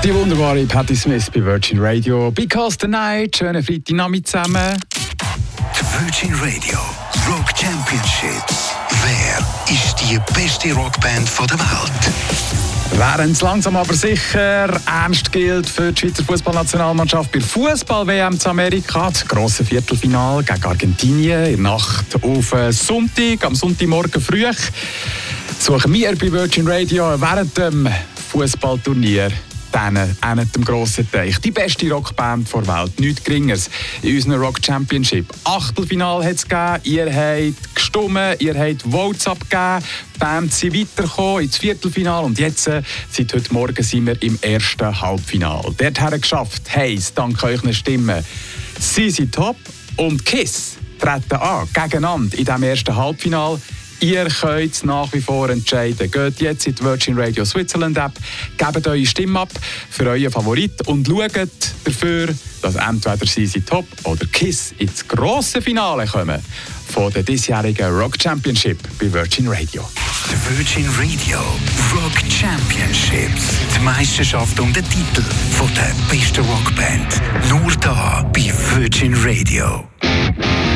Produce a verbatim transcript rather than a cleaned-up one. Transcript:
Die wunderbare Patti Smith bei Virgin Radio. Because the Night, schönen Freitagnachmittag zusammen. Die Virgin Radio Rock Championships. Wer ist die beste Rockband der Welt? Während es langsam aber sicher ernst gilt für die Schweizer Fußballnationalmannschaft bei Fußball-W M zu Amerika, das grosse Viertelfinale gegen Argentinien in der Nacht auf Sonntag, am Sonntagmorgen früh, suchen wir bei Virgin Radio während dem Fußballturnier an dem grossen Teich die beste Rockband der Welt, nichts Geringeres in unserem Rock Championship. Achtelfinale hat es gegeben, ihr habt gestimmt, ihr habt Votes abgegeben, die Bands sind weitergekommen ins Viertelfinale und jetzt, äh, seit heute Morgen, sind wir im ersten Halbfinale. Dorthin geschafft, heisst, dank euren Stimmen, Z Z Top und Kiss treten an, gegeneinander in diesem ersten Halbfinale. Ihr könnt es nach wie vor entscheiden. Geht jetzt in die Virgin Radio Switzerland App, gebt eure Stimme ab für euren Favorit und schaut dafür, dass entweder Z Z Top oder Kiss ins grosse Finale kommen von der diesjährigen Rock Championship bei Virgin Radio. Die Virgin Radio Rock Championships. Die Meisterschaft um den Titel von der besten Rockband. Nur da bei Virgin Radio.